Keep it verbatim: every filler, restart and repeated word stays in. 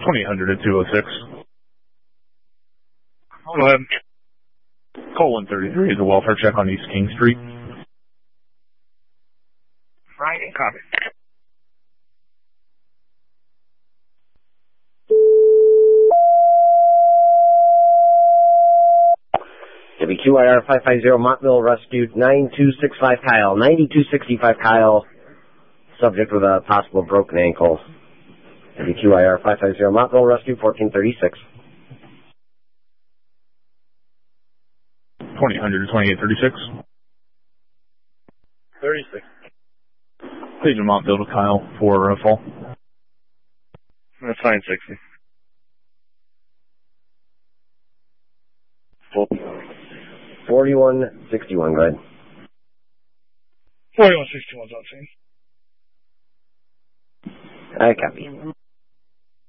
twenty-eight hundred at two oh six. Go ahead. Call one thirty-three is a welfare check on East King Street. Right, copy. W Q I R five five zero Montville rescued nine two six five Kyle, ninety-two sixty-five Kyle, subject with a possible broken ankle. W Q I R five five zero Montville rescue fourteen thirty-six. twenty hundred to twenty-eight thirty-six. thirty-six. Page of Montville to Kyle for uh, fall. That's nine sixty. Full. forty-one sixty-one, go ahead. forty-one sixty-one's on scene. I copy.